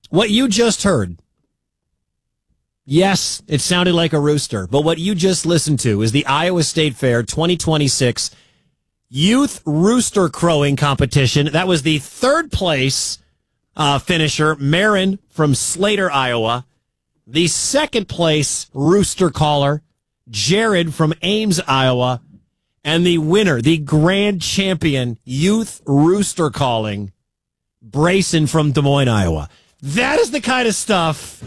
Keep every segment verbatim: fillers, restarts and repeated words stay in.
What you just heard, yes, it sounded like a rooster, but what you just listened to is the Iowa State Fair twenty twenty-six Youth Rooster Crowing Competition. That was the third place uh, finisher, Marin from Slater, Iowa. The second place rooster caller, Jared from Ames, Iowa. And the winner, the grand champion, youth rooster calling, Brayson from Des Moines, Iowa. That is the kind of stuff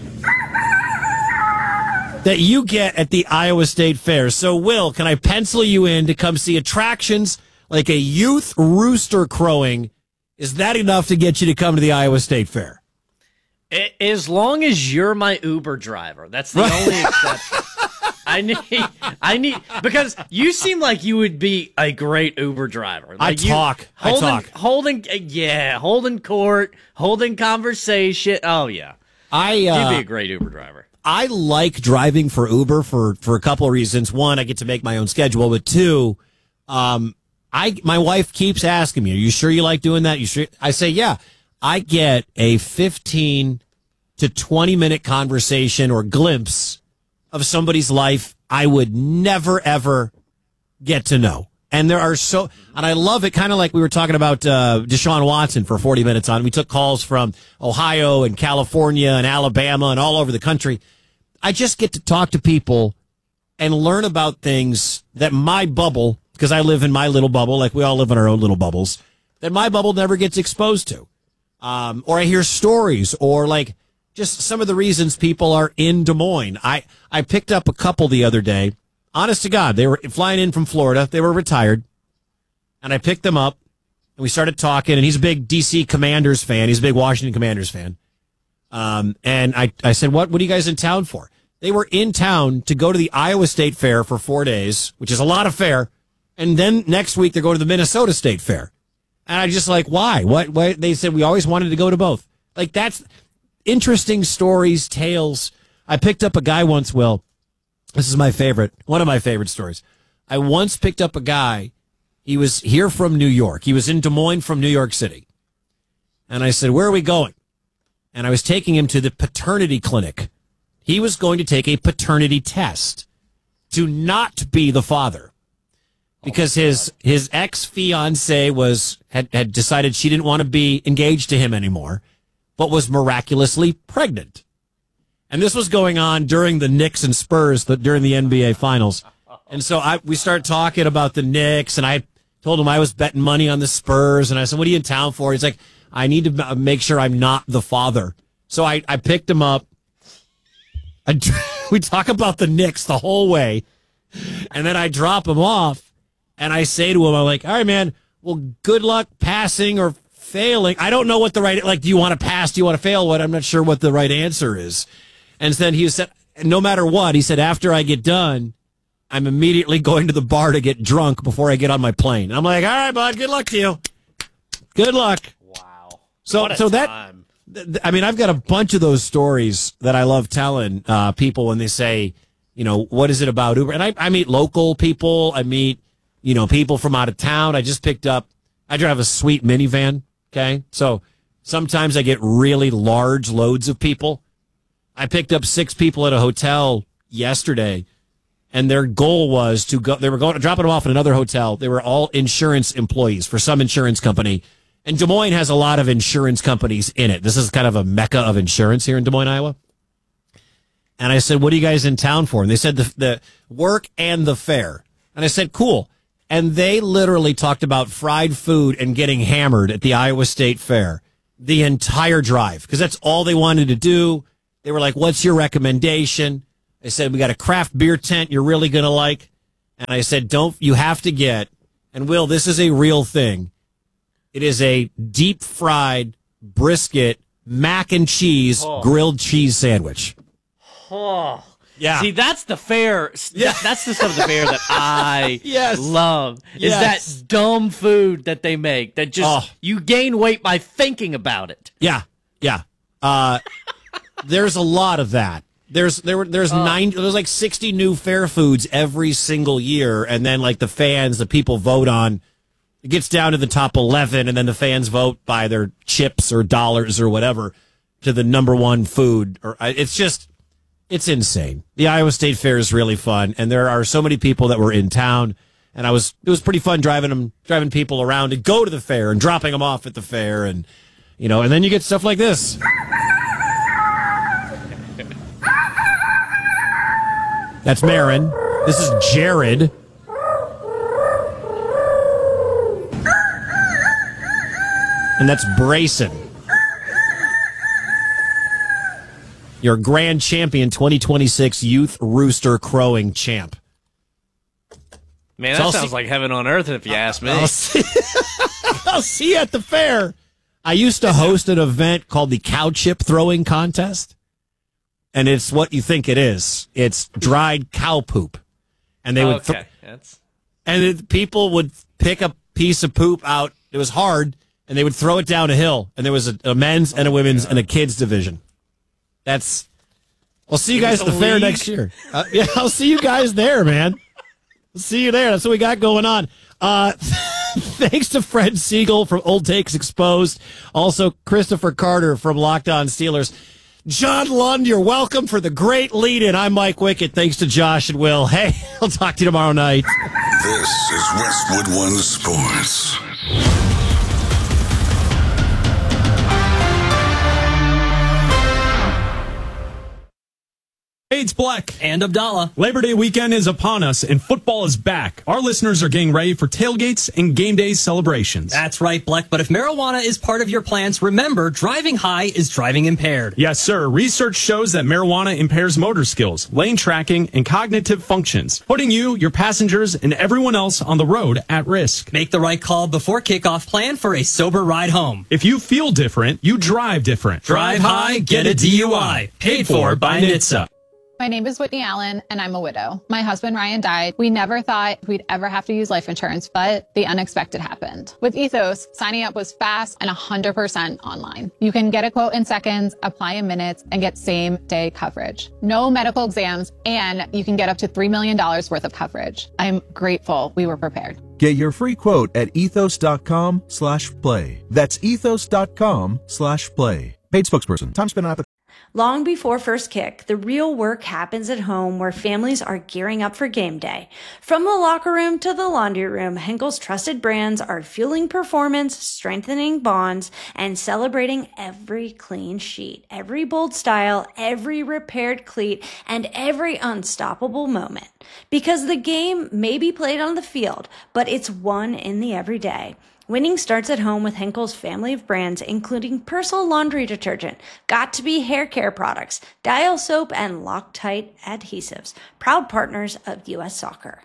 that you get at the Iowa State Fair. So, Will, can I pencil you in to come see attractions like a youth rooster crowing? Is that enough to get you to come to the Iowa State Fair? As long as you're my Uber driver. That's the only exception. I need, I need, because you seem like you would be a great Uber driver. Like I you, talk, holding, I talk. Holding, yeah, holding court, holding conversation. Oh, yeah. I, uh, You'd be a great Uber driver. I like driving for Uber for, for a couple of reasons. One, I get to make my own schedule, but two, um, I, my wife keeps asking me, are you sure you like doing that? You sure? I say, yeah. I get a fifteen to twenty minute conversation or glimpse of somebody's life I would never, ever get to know. And there are so, and I love it, kind of like we were talking about uh, Deshaun Watson for forty minutes on. We took calls from Ohio and California and Alabama and all over the country. I just get to talk to people and learn about things that my bubble, because I live in my little bubble, like we all live in our own little bubbles, that my bubble never gets exposed to. Um, or I hear stories, or like just some of the reasons people are in Des Moines. I, I picked up a couple the other day. Honest to God, they were flying in from Florida. They were retired. And I picked them up, and we started talking, and he's a big D C Commanders fan. He's a big Washington Commanders fan. Um, and I, I said, what, what are you guys in town for? They were in town to go to the Iowa State Fair for four days, which is a lot of fair. And then next week, they're going to the Minnesota State Fair. And I just like, why? What? Why? They said, we always wanted to go to both. Like, that's interesting stories, tales. I picked up a guy once, Will. This is my favorite, one of my favorite stories. I once picked up a guy. He was here from New York. He was in Des Moines from New York City. And I said, where are we going? And I was taking him to the paternity clinic. He was going to take a paternity test to not be the father because oh his his ex-fiancée was had, had decided she didn't want to be engaged to him anymore, but was miraculously pregnant. And this was going on during the Knicks and Spurs, the, during the N B A Finals. And so I we started talking about the Knicks, and I told him I was betting money on the Spurs. And I said, what are you in town for? He's like, I need to make sure I'm not the father. So I, I picked him up. I, we talk about the Knicks the whole way. And then I drop him off, and I say to him, I'm like, all right, man, well, good luck passing or failing. I don't know what the right, like, do you want to pass? Do you want to fail? What? I'm not sure what the right answer is. And then he said, no matter what, he said, after I get done, I'm immediately going to the bar to get drunk before I get on my plane. And I'm like, all right, bud, good luck to you. Good luck. Wow. So, what a so time. that, I mean, I've got a bunch of those stories that I love telling uh, people when they say, you know, what is it about Uber? And I, I meet local people. I meet, you know, people from out of town. I just picked up, I drive a sweet minivan. Okay. So sometimes I get really large loads of people. I picked up six people at a hotel yesterday, and their goal was to go, they were going to drop them off in another hotel. They were all insurance employees for some insurance company. And Des Moines has a lot of insurance companies in it. This is kind of a mecca of insurance here in Des Moines, Iowa. And I said, what are you guys in town for? And they said the, the work and the fair. And I said, cool. And they literally talked about fried food and getting hammered at the Iowa State Fair the entire drive, because that's all they wanted to do. They were like, what's your recommendation? I said, we got a craft beer tent you're really going to like. And I said, don't, you have to get, and Will, this is a real thing. It is a deep fried brisket, mac and cheese, oh. grilled cheese sandwich. Oh. Yeah. See, that's the fair. Yeah. That's the stuff of the fair that I yes. love. Is yes. that dumb food that they make that just, oh. you gain weight by thinking about it. Yeah. Yeah. Uh, there's a lot of that. There's there were there's uh, nine there's like sixty new fair foods every single year, and then like the fans, the people vote on. It gets down to the top eleven, and then the fans vote by their chips or dollars or whatever. to the number one food. Or it's just, it's insane. The Iowa State Fair is really fun, and there are so many people that were in town, and I was it was pretty fun driving them, driving people around to go to the fair and dropping them off at the fair, and you know, and then you get stuff like this. That's Marin. This is Jared. And that's Brayson. Your grand champion twenty twenty-six Youth Rooster Crowing champ. Man, So that I'll sounds see- like heaven on earth if you ask me. I'll see, I'll see you at the fair. I used to host an event called the Cow Chip Throwing Contest. And it's what you think it is. It's dried cow poop. And they would okay. th- That's and it, people would pick a piece of poop out. It was hard. And they would throw it down a hill. And there was a, a men's and a women's and a kids division. That's. I'll see you guys at the fair league. next year. Uh, yeah, I'll see you guys there, man. I'll see you there. That's what we got going on. Uh, thanks to Fred Siegel from Old Takes Exposed. Also, Christopher Carter from Locked On Steelers. John Lund, you're welcome for the great lead-in. I'm Mike Wickett. Thanks to Josh and Will. Hey, I'll talk to you tomorrow night. This is Westwood One Sports. Hey, it's Black. And Abdallah. Labor Day weekend is upon us, and football is back. Our listeners are getting ready for tailgates and game day celebrations. That's right, Black. But if marijuana is part of your plans, remember, driving high is driving impaired. Yes, sir. Research shows that marijuana impairs motor skills, lane tracking, and cognitive functions, putting you, your passengers, and everyone else on the road at risk. Make the right call before kickoff. Plan for a sober ride home. If you feel different, you drive different. Drive high, get a D U I. Paid for by N H T S A. My name is Whitney Allen, and I'm a widow. My husband, Ryan, died. We never thought we'd ever have to use life insurance, but the unexpected happened. With Ethos, signing up was fast and one hundred percent online. You can get a quote in seconds, apply in minutes, and get same-day coverage. No medical exams, and you can get up to three million dollars worth of coverage. I'm grateful we were prepared. Get your free quote at ethos.com slash play. That's ethos.com slash play. Paid spokesperson. Time spent on application. Long before first kick, the real work happens at home where families are gearing up for game day. From the locker room to the laundry room, Henkel's trusted brands are fueling performance, strengthening bonds, and celebrating every clean sheet, every bold style, every repaired cleat, and every unstoppable moment. Because the game may be played on the field, but it's won in the everyday. Winning starts at home with Henkel's family of brands, including Persil laundry detergent, Got2b hair care products, Dial soap, and Loctite adhesives, proud partners of U S Soccer.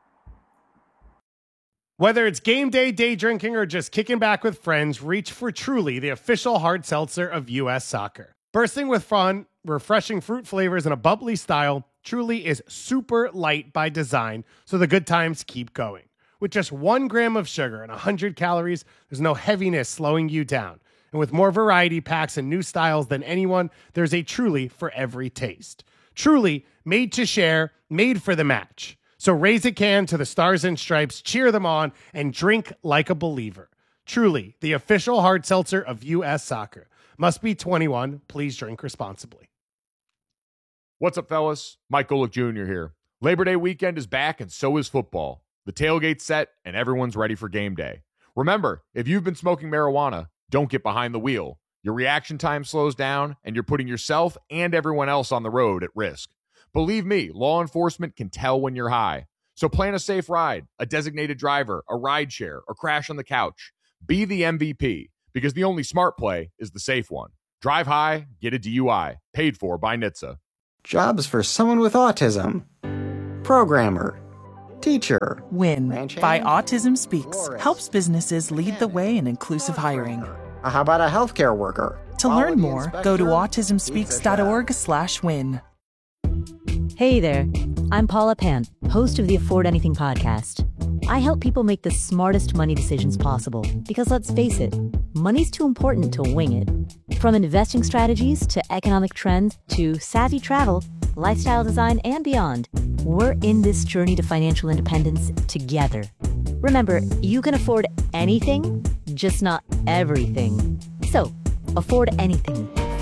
Whether it's game day, day drinking, or just kicking back with friends, reach for Truly, the official hard seltzer of U S Soccer. Bursting with fun, refreshing fruit flavors, and a bubbly style, Truly is super light by design, so the good times keep going. With just one gram of sugar and one hundred calories, there's no heaviness slowing you down. And with more variety packs and new styles than anyone, there's a Truly for every taste. Truly, made to share, made for the match. So raise a can to the Stars and Stripes, cheer them on, and drink like a believer. Truly, the official hard seltzer of U S Soccer. Must be twenty-one. Please drink responsibly. What's up, fellas? Mike Golick Junior here. Labor Day weekend is back, and so is football. The tailgate's set, and everyone's ready for game day. Remember, if you've been smoking marijuana, don't get behind the wheel. Your reaction time slows down, and you're putting yourself and everyone else on the road at risk. Believe me, law enforcement can tell when you're high. So plan a safe ride, a designated driver, a ride share, or crash on the couch. Be the M V P, because the only smart play is the safe one. Drive high, get a D U I. Paid for by N H T S A. Jobs for someone with autism. Programmer. Teacher. WIN by Autism Speaks helps businesses lead the way in inclusive hiring. How about a healthcare worker? To learn more, go to autism speaks dot org slash win. Hey there, I'm Paula Pant, host of the Afford Anything podcast. I help people make the smartest money decisions possible because, let's face it, money's too important to wing it. From investing strategies to economic trends to savvy travel, lifestyle design, and beyond, we're in this journey to financial independence together. Remember, you can afford anything, just not everything. So, afford anything.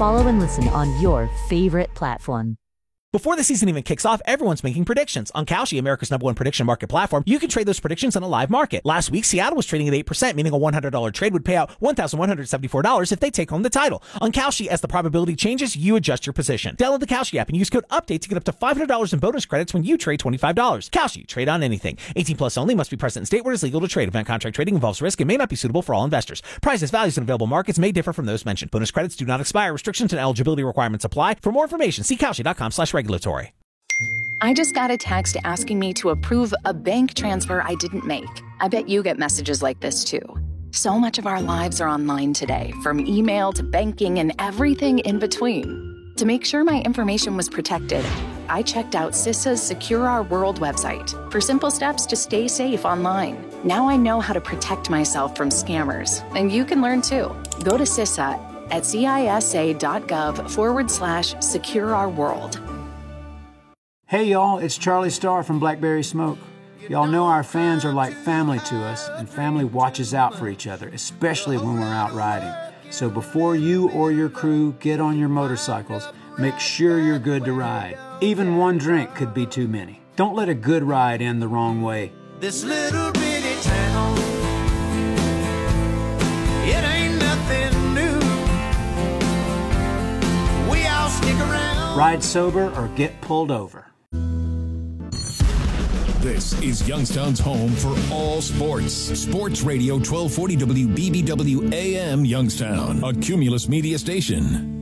Follow and listen on your favorite platform. Before the season even kicks off, everyone's making predictions. On Kalshi, America's number one prediction market platform, you can trade those predictions on a live market. Last week, Seattle was trading at eight percent, meaning a one hundred dollars trade would pay out one thousand one hundred seventy-four dollars if they take home the title. On Kalshi, as the probability changes, you adjust your position. Download the Kalshi app and use code UPDATE to get up to five hundred dollars in bonus credits when you trade twenty-five dollars. Kalshi, trade on anything. eighteen plus only, must be present in state where it is legal to trade. Event contract trading involves risk and may not be suitable for all investors. Prices, values, and available markets may differ from those mentioned. Bonus credits do not expire. Restrictions and eligibility requirements apply. For more information, see Kalshi.com slash regulatory. I just got a text asking me to approve a bank transfer I didn't make. I bet you get messages like this too. So much of our lives are online today, from email to banking and everything in between. To make sure my information was protected, I checked out CISA's Secure Our World website for simple steps to stay safe online. Now I know how to protect myself from scammers, and you can learn too. Go to CISA at cisa.gov forward slash secure our world. Hey y'all, it's Charlie Starr from Blackberry Smoke. Y'all know our fans are like family to us, and family watches out for each other, especially when we're out riding. So before you or your crew get on your motorcycles, make sure you're good to ride. Even one drink could be too many. Don't let a good ride end the wrong way. This little bitty town, it ain't nothing new. We all stick around. Ride sober or get pulled over. This is Youngstown's home for all sports. Sports Radio twelve forty W B B W A M Youngstown, a Cumulus media station.